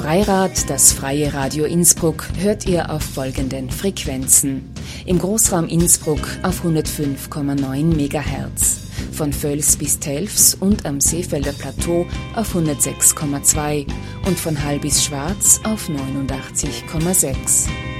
Freirad, das freie Radio Innsbruck, hört ihr auf folgenden Frequenzen. Im Großraum Innsbruck auf 105,9 MHz, von Völs bis Telfs und am Seefelder Plateau auf 106,2 und von Hall bis Schwarz auf 89,6.